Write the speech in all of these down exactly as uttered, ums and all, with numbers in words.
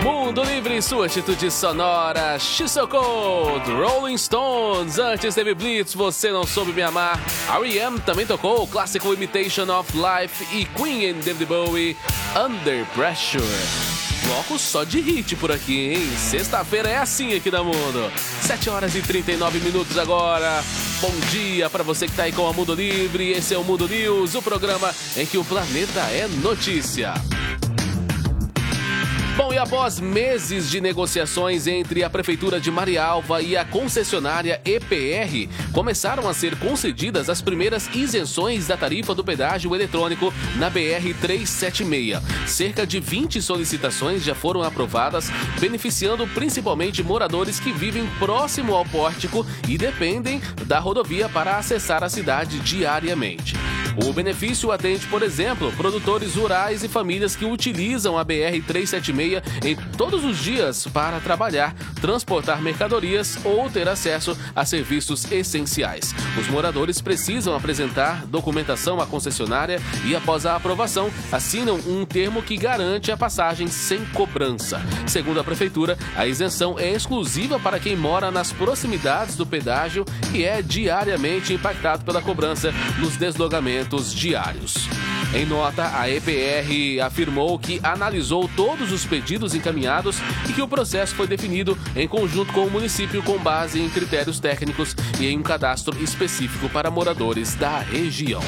Mundo Livre, sua atitude sonora. She's So Cold, Rolling Stones. Antes teve Blitz, Você Não Soube Me Amar. R E M também tocou o clássico Imitation of Life. E Queen and David Bowie, Under Pressure. Bloco só de hit por aqui, hein? Sexta-feira é assim aqui da Mundo. sete horas e trinta e nove minutos agora. Bom dia para você que tá aí com a Mundo Livre. Esse é o Mundo News, o programa em que o planeta é notícia. Bom, e após meses de negociações entre a Prefeitura de Marialva e a concessionária E P R, começaram a ser concedidas as primeiras isenções da tarifa do pedágio eletrônico na B R trezentos e setenta e seis. Cerca de vinte solicitações já foram aprovadas, beneficiando principalmente moradores que vivem próximo ao pórtico e dependem da rodovia para acessar a cidade diariamente. O benefício atende, por exemplo, produtores rurais e famílias que utilizam a B R trezentos e setenta e seis em todos os dias para trabalhar, transportar mercadorias ou ter acesso a serviços essenciais. Os moradores precisam apresentar documentação à concessionária e, após a aprovação, assinam um termo que garante a passagem sem cobrança. Segundo a Prefeitura, a isenção é exclusiva para quem mora nas proximidades do pedágio e é diariamente impactado pela cobrança nos deslocamentos diários. Em nota, a E P R afirmou que analisou todos os pedidos encaminhados e que o processo foi definido em conjunto com o município com base em critérios técnicos e em um cadastro específico para moradores da região.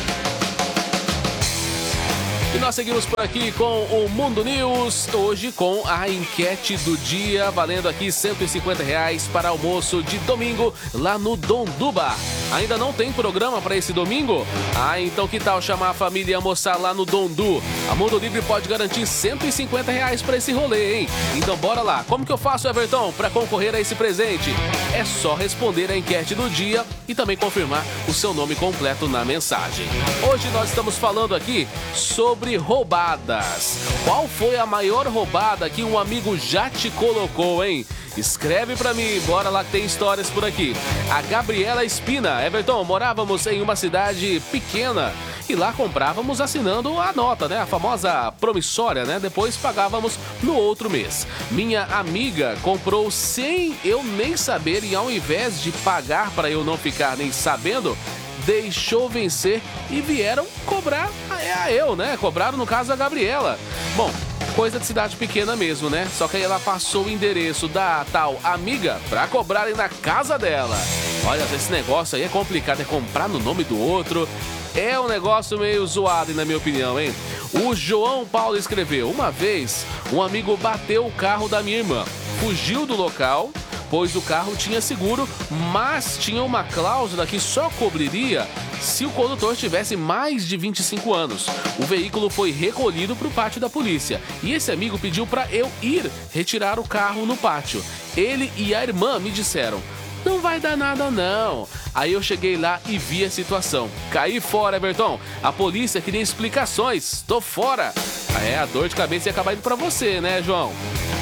E nós seguimos por aqui com o Mundo News, hoje com a enquete do dia, valendo aqui cento e cinquenta reais para almoço de domingo lá no Donduba. Ainda não tem programa para esse domingo? Ah, então que tal chamar a família e almoçar lá no Dondu? A Mundo Livre pode garantir cento e cinquenta reais para esse rolê, hein? Então bora lá. Como que eu faço, Everton, para concorrer a esse presente? É só responder a enquete do dia e também confirmar o seu nome completo na mensagem. Hoje nós estamos falando aqui sobre roubadas. Qual foi a maior roubada que um amigo já te colocou, hein? Escreve pra mim, bora lá que tem histórias por aqui. A Gabriela Espina, Everton, morávamos em uma cidade pequena e lá comprávamos assinando a nota, né? A famosa promissória, né? Depois pagávamos no outro mês. Minha amiga comprou sem eu nem saber e ao invés de pagar para eu não ficar nem sabendo, deixou vencer e vieram cobrar a, a eu, né? Cobraram, no caso, a Gabriela. Bom, coisa de cidade pequena mesmo, né? Só que aí ela passou o endereço da tal amiga pra cobrarem na casa dela. Olha, esse negócio aí é complicado, é comprar no nome do outro. É um negócio meio zoado, na minha opinião, hein? O João Paulo escreveu: uma vez, um amigo bateu o carro da minha irmã, fugiu do local, pois o carro tinha seguro, mas tinha uma cláusula que só cobriria se o condutor tivesse mais de vinte e cinco anos. O veículo foi recolhido para o pátio da polícia e esse amigo pediu para eu ir retirar o carro no pátio. Ele e a irmã me disseram: não vai dar nada não. Aí eu cheguei lá e vi a situação. Caí fora, Everton. A polícia queria explicações. Tô fora. É, a dor de cabeça ia acabar indo pra você, né, João?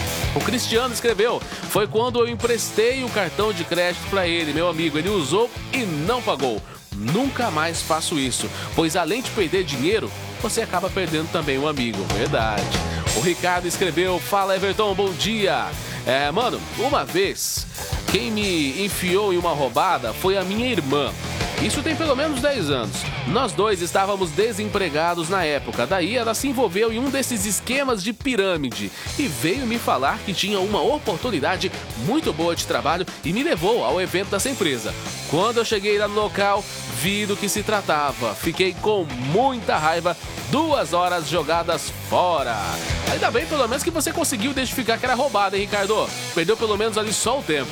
O Cristiano escreveu: foi quando eu emprestei o cartão de crédito para ele, meu amigo. Ele usou e não pagou. Nunca mais faço isso, pois além de perder dinheiro, você acaba perdendo também um amigo. Verdade. O Ricardo escreveu: fala, Everton, bom dia. É, mano, uma vez, quem me enfiou em uma roubada foi a minha irmã. Isso tem pelo menos dez anos. Nós dois estávamos desempregados na época. Daí ela se envolveu em um desses esquemas de pirâmide e veio me falar que tinha uma oportunidade muito boa de trabalho e me levou ao evento dessa empresa. Quando eu cheguei lá no local, vi do que se tratava. Fiquei com muita raiva. Duas horas jogadas fora. Ainda bem, pelo menos, que você conseguiu identificar que era roubada, hein, Ricardo? Perdeu pelo menos ali só o tempo.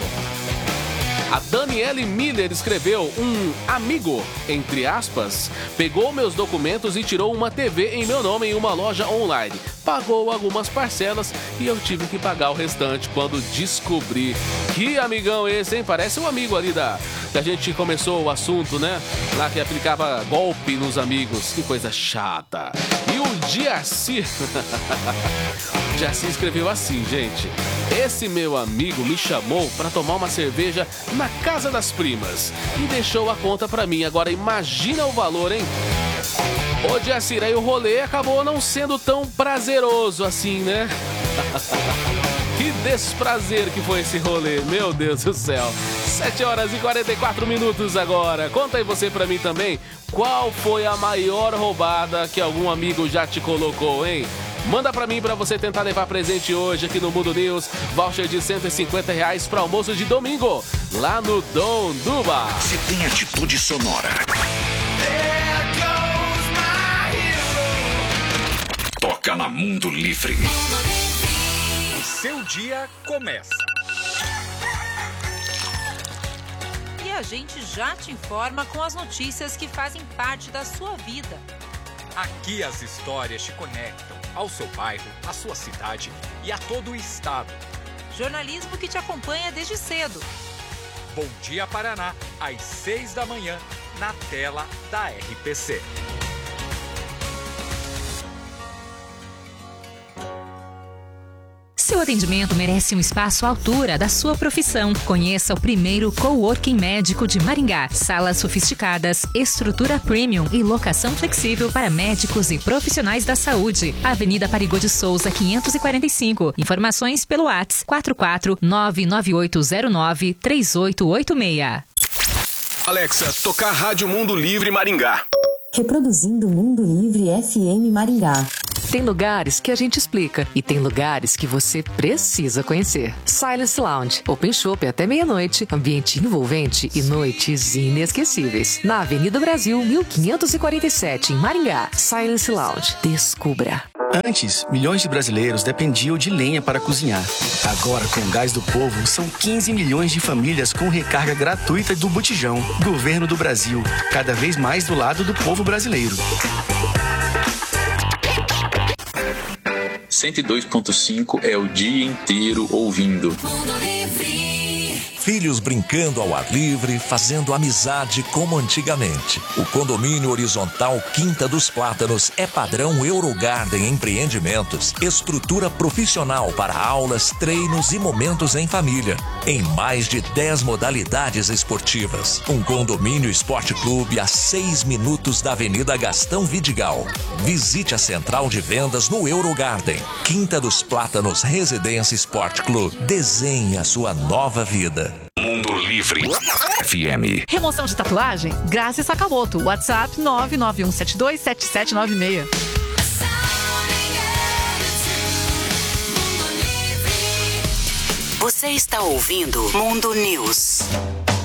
A Daniele Miller escreveu: um amigo, entre aspas, pegou meus documentos e tirou uma T V em meu nome em uma loja online. Pagou algumas parcelas e eu tive que pagar o restante quando descobri. Que amigão esse, hein? Parece um amigo ali da que a gente começou o assunto, né? Lá que aplicava golpe nos amigos. Que coisa chata. E o Diaci... o Diaci escreveu assim, gente: esse meu amigo me chamou para tomar uma cerveja na casa das primas e deixou a conta para mim. Agora imagina o valor, hein? Ô, Diacir, aí o rolê acabou não sendo tão prazeroso assim, né? Que Que desprazer que foi esse rolê, meu Deus do céu. sete horas e quarenta e quatro minutos agora. Conta aí você pra mim também, qual foi a maior roubada que algum amigo já te colocou, hein? Manda pra mim pra você tentar levar presente hoje aqui no Mundo News. Voucher de cento e cinquenta reais pra almoço de domingo, lá no Dom Duba. Você tem atitude sonora. Toca na Mundo Livre. O seu dia começa. E a gente já te informa com as notícias que fazem parte da sua vida. Aqui as histórias te conectam ao seu bairro, à sua cidade e a todo o estado. Jornalismo que te acompanha desde cedo. Bom Dia Paraná, às seis da manhã, na tela da R P C. Seu atendimento merece um espaço à altura da sua profissão. Conheça o primeiro coworking médico de Maringá. Salas sofisticadas, estrutura premium e locação flexível para médicos e profissionais da saúde. Avenida Parigô de Souza, quinhentos e quarenta e cinco. Informações pelo WhatsApp quatro quatro nove nove oito zero nove três oito oito seis. Alexa, tocar Rádio Mundo Livre Maringá. Reproduzindo Mundo Livre F M Maringá. Tem lugares que a gente explica e tem lugares que você precisa conhecer. Silence Lounge, Open Shop até meia-noite, ambiente envolvente e noites inesquecíveis. Na Avenida Brasil, mil quinhentos e quarenta e sete, em Maringá. Silence Lounge, descubra. Antes, milhões de brasileiros dependiam de lenha para cozinhar. Agora, com o Gás do Povo, são quinze milhões de famílias com recarga gratuita do botijão. Governo do Brasil, cada vez mais do lado do povo brasileiro. cento e dois ponto cinco é o dia inteiro ouvindo. Filhos brincando ao ar livre, fazendo amizade como antigamente. O condomínio horizontal Quinta dos Plátanos é padrão Eurogarden Empreendimentos. Estrutura profissional para aulas, treinos e momentos em família. Em mais de dez modalidades esportivas. Um condomínio esporte clube a seis minutos da Avenida Gastão Vidigal. Visite a central de vendas no Eurogarden. Quinta dos Plátanos Residência Esporte Clube. Desenhe a sua nova vida. Mundo Livre F M. Remoção de tatuagem? Graça Sakamoto. WhatsApp nove nove um sete dois sete sete nove seis. Você está ouvindo Mundo News.